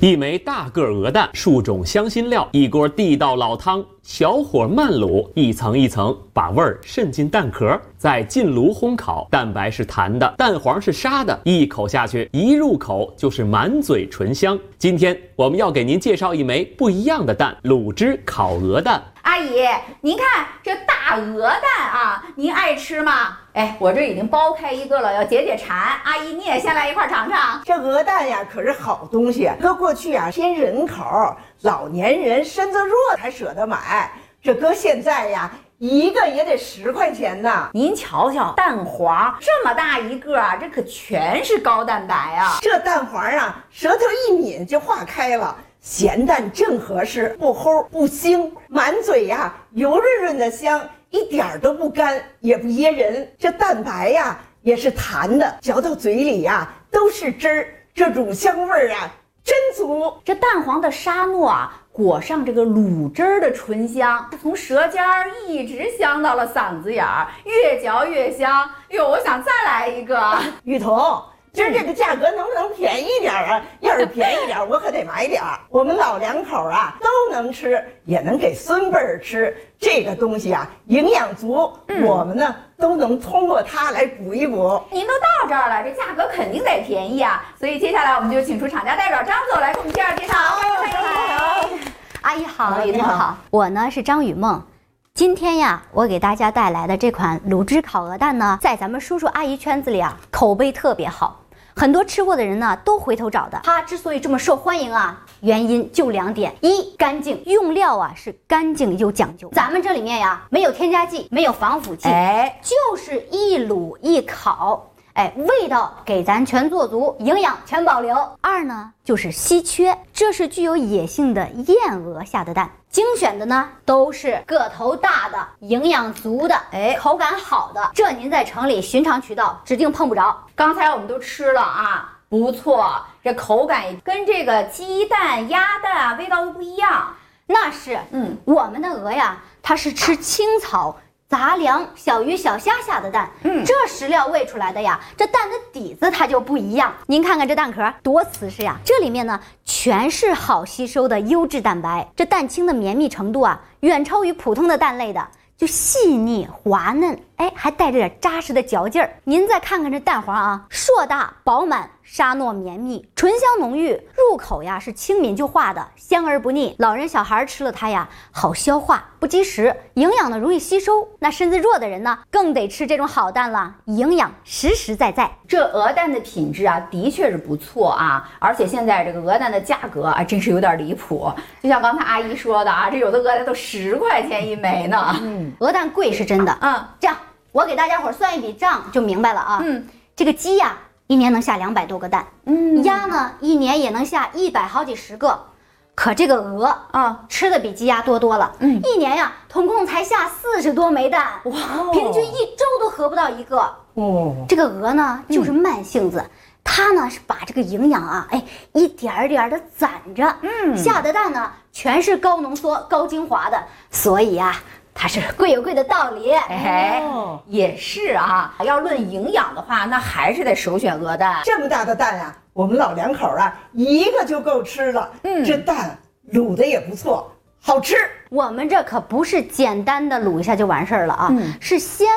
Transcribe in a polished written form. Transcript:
一枚大个鹅蛋，数种香辛料，一锅地道老汤，小火慢卤，一层一层把味儿渗进蛋壳，再进炉烘烤。蛋白是弹的，蛋黄是沙的，一口下去，一入口就是满嘴醇香。今天我们要给您介绍一枚不一样的蛋——卤汁烤鹅蛋。 阿姨，您看这大鹅蛋啊，您爱吃吗？哎，我这已经剥开一个了，要解解馋。阿姨，你也先来一块尝尝。 这鹅蛋呀，可是好东西。搁过去啊，偏人口，老年人身子弱才舍得买。这搁现在呀，一个也得10块钱呢。 您瞧瞧，蛋黄这么大一个啊，这可全是高蛋白啊。 这蛋黄啊，舌头一抿就化开了。咸蛋正合适，不齁不腥，满嘴呀油润润的香，一点都不干，也不噎人。这蛋白呀也是弹的，嚼到嘴里呀都是汁儿，这乳香味儿啊真足。 这蛋黄的沙糯啊，裹上这个卤汁儿的醇香，从舌尖儿一直香到了嗓子眼儿，越嚼越香。哟，我想再来一个。 雨桐，今儿这个价格能不能便宜点啊？要是便宜点，我可得买点儿。我们老两口啊都能吃，也能给孙辈儿吃。这个东西啊，营养足，我们呢都能通过它来补一补。 您都到这儿了，这价格肯定得便宜啊！所以接下来我们就请出厂家代表张总来给我们介绍介绍。欢迎。 阿姨好，你好，我呢是张雨梦。今天呀，我给大家带来的这款卤汁烤鹅蛋呢，在咱们叔叔阿姨圈子里啊，口碑特别好。很多吃过的人呢都回头找的。它之所以这么受欢迎啊，原因就2点：一，干净，用料啊是干净又讲究。咱们这里面呀没有添加剂，没有防腐剂，就是一卤一烤，味道给咱全做足，营养全保留。2呢就是稀缺，这是具有野性的燕鹅下的蛋，精选的呢都是个头大的、营养足的，口感好的，这您在城里寻常渠道指定碰不着。 刚才我们都吃了啊，不错，这口感跟这个鸡蛋、鸭蛋啊味道都不一样。 那是，我们的鹅呀，它是吃青草、杂粮、小鱼小虾下的蛋，这食料喂出来的呀，这蛋的底子它就不一样。您看看这蛋壳多瓷实呀，这里面呢全是好吸收的优质蛋白，这蛋清的绵密程度啊，远超于普通的蛋类的，就细腻滑嫩，还带着点扎实的嚼劲儿。您再看看这蛋黄啊，硕大饱满，沙糯绵密，醇香浓郁，入口呀是轻抿就化的，香而不腻。老人小孩吃了它呀，好消化，不积食，营养呢容易吸收。那身子弱的人呢，更得吃这种好蛋了，营养实实在在。 这鹅蛋的品质啊，的确是不错啊，而且现在这个鹅蛋的价格啊，真是有点离谱。就像刚才阿姨说的啊，这有的鹅蛋都10块钱一枚呢。 鹅蛋贵是真的。这样我给大家伙算一笔账就明白了啊。这个鸡呀，一年能下200多个蛋，鸭呢一年也能下100好几十个，可这个鹅啊吃的比鸡鸭多多了，一年呀统共才下40多枚蛋，哇，平均1周都合不到一个。这个鹅呢就是慢性子，它呢是把这个营养啊，一点点的攒着，下的蛋呢全是高浓缩、高精华的，所以呀，它是贵有贵的道理。 也是啊，要论营养的话，那还是得首选鹅蛋。 这么大的蛋啊，我们老两口啊一个就够吃了。这蛋卤的也不错，好吃。 我们这可不是简单的卤一下就完事儿了啊，是先